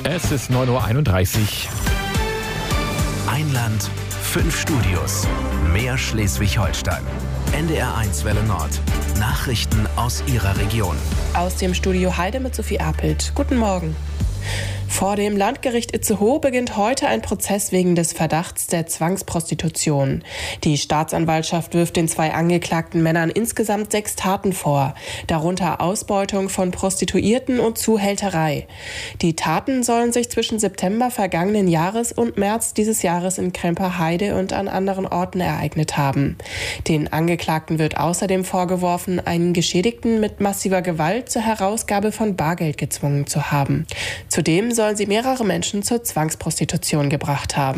Es ist 9.31 Uhr. Ein Land, 5 Studios. Mehr Schleswig-Holstein. NDR1 Welle Nord. Nachrichten aus Ihrer Region. Aus dem Studio Heide mit Sophie Apelt. Guten Morgen. Vor dem Landgericht Itzehoe beginnt heute ein Prozess wegen des Verdachts der Zwangsprostitution. Die Staatsanwaltschaft wirft den 2 angeklagten Männern insgesamt 6 Taten vor, darunter Ausbeutung von Prostituierten und Zuhälterei. Die Taten sollen sich zwischen September vergangenen Jahres und März dieses Jahres in Kremper-Heide und an anderen Orten ereignet haben. Den Angeklagten wird außerdem vorgeworfen, einen Geschädigten mit massiver Gewalt zur Herausgabe von Bargeld gezwungen zu haben. Zudem sollen sie mehrere Menschen zur Zwangsprostitution gebracht haben.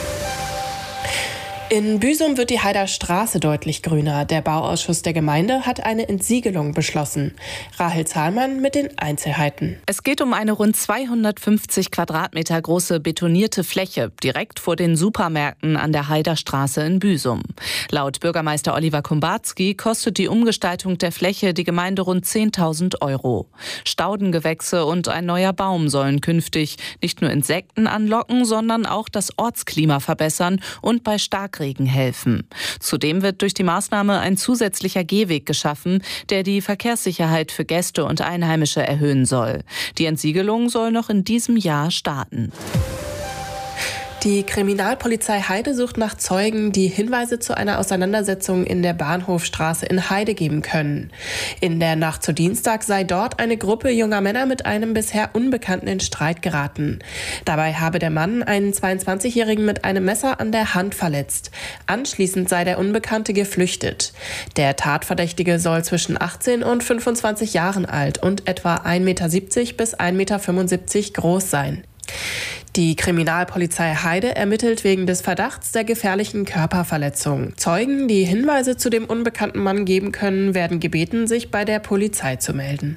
In Büsum wird die Heider Straße deutlich grüner. Der Bauausschuss der Gemeinde hat eine Entsiegelung beschlossen. Rahel Zahlmann mit den Einzelheiten. Es geht um eine rund 250 Quadratmeter große betonierte Fläche direkt vor den Supermärkten an der Heider Straße in Büsum. Laut Bürgermeister Oliver Kumbarski kostet die Umgestaltung der Fläche die Gemeinde rund 10.000 €. Staudengewächse und ein neuer Baum sollen künftig nicht nur Insekten anlocken, sondern auch das Ortsklima verbessern und bei Starkregen helfen. Zudem wird durch die Maßnahme ein zusätzlicher Gehweg geschaffen, der die Verkehrssicherheit für Gäste und Einheimische erhöhen soll. Die Entsiegelung soll noch in diesem Jahr starten. Die Kriminalpolizei Heide sucht nach Zeugen, die Hinweise zu einer Auseinandersetzung in der Bahnhofstraße in Heide geben können. In der Nacht zu Dienstag sei dort eine Gruppe junger Männer mit einem bisher Unbekannten in Streit geraten. Dabei habe der Mann einen 22-Jährigen mit einem Messer an der Hand verletzt. Anschließend sei der Unbekannte geflüchtet. Der Tatverdächtige soll zwischen 18 und 25 Jahren alt und etwa 1,70 m bis 1,75 m groß sein. Die Kriminalpolizei Heide ermittelt wegen des Verdachts der gefährlichen Körperverletzung. Zeugen, die Hinweise zu dem unbekannten Mann geben können, werden gebeten, sich bei der Polizei zu melden.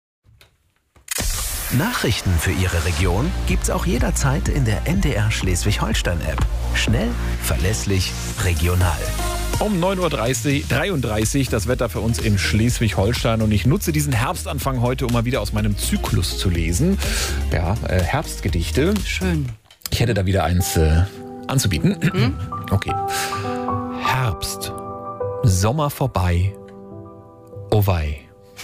Nachrichten für Ihre Region gibt's auch jederzeit in der NDR Schleswig-Holstein-App. Schnell, verlässlich, regional. Um 9.33 Uhr das Wetter für uns in Schleswig-Holstein. Und ich nutze diesen Herbstanfang heute, um mal wieder aus meinem Zyklus zu lesen. Ja, Herbstgedichte. Schön. Ich hätte da wieder eins anzubieten. Okay. Herbst. Sommer vorbei. Oh wei.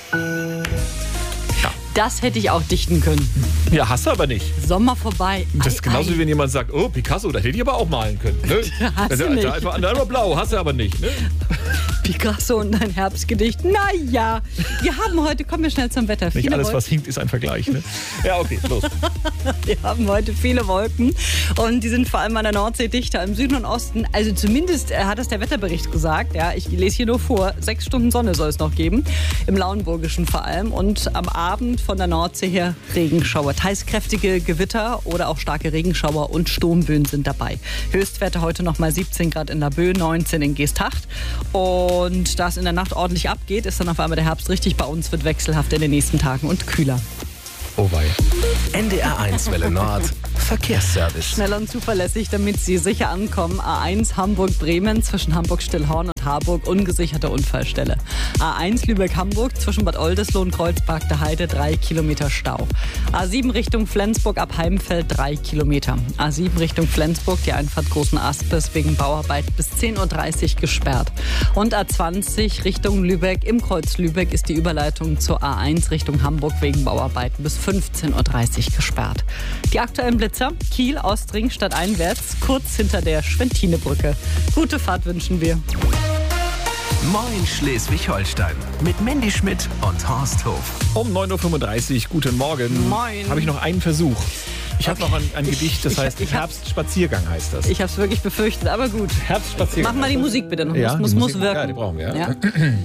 Das hätte ich auch dichten können. Ja, hast du aber nicht. Sommer vorbei. Das ist genauso wie wenn jemand sagt, oh, Picasso, das hätte ich aber auch malen können. Ne? Hast du nicht. Einfach blau, hast du aber nicht. Ne? Picasso und ein Herbstgedicht. Naja, kommen wir schnell zum Wetter. Nicht Viele alles, Wolken. was hinkt, ist ein Vergleich. Ne? Ja, okay, los. Wir haben heute viele Wolken und die sind vor allem an der Nordsee dichter im Süden und Osten. Also zumindest hat es der Wetterbericht gesagt. Ja, ich lese hier nur vor. 6 Stunden Sonne soll es noch geben. Im Lauenburgischen vor allem. Und am Abend von der Nordsee her Regenschauer. Teils kräftige Gewitter oder auch starke Regenschauer und Sturmböen sind dabei. Höchstwerte heute noch mal 17 Grad in der Böe, 19 in Geesthacht. Und da es in der Nacht ordentlich abgeht, ist dann auf einmal der Herbst richtig bei uns, wird wechselhaft in den nächsten Tagen und kühler. Oh wei. NDR1 Welle Nord. Verkehrsservice. Schnell und zuverlässig, damit Sie sicher ankommen. A1 Hamburg-Bremen zwischen Hamburg-Stillhorn und Harburg, ungesicherte Unfallstelle. A1 Lübeck-Hamburg zwischen Bad Oldesloe und Kreuzberg der Heide, 3 Kilometer Stau. A7 Richtung Flensburg ab Heimfeld, 3 Kilometer. A7 Richtung Flensburg, die Einfahrt Großen Aspes wegen Bauarbeit bis 10.30 Uhr gesperrt. Und A20 Richtung Lübeck, im Kreuz Lübeck ist die Überleitung zur A1 Richtung Hamburg wegen Bauarbeiten bis 15.30 Uhr gesperrt. Die aktuellen Blitzer: Kiel, Ostring, stadteinwärts, kurz hinter der Schwentinebrücke. Gute Fahrt wünschen wir. Moin Schleswig-Holstein mit Mandy Schmidt und Horst Hof. Um 9.35 Uhr, guten Morgen. Moin. Habe ich noch einen Versuch. Ich habe noch ein Gedicht, das heißt Herbstspaziergang heißt das. Ich habe es wirklich befürchtet, aber gut. Herbstspaziergang. Mach mal die Musik bitte noch. Ja, muss wirken. Ja, die brauchen wir. Ja.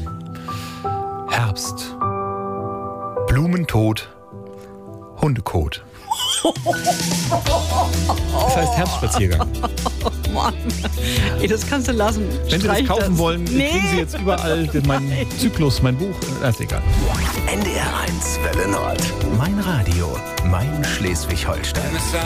Herbst. Blumentod. Hundekot. Das heißt Herbstspaziergang. Mann, ey, das kannst du lassen. Wenn Sie das kaufen wollen, Nee. kriegen Sie jetzt überall meinen Zyklus, mein Buch. Ist egal. NDR1 Welle Nord. Mein Radio, mein Schleswig-Holstein.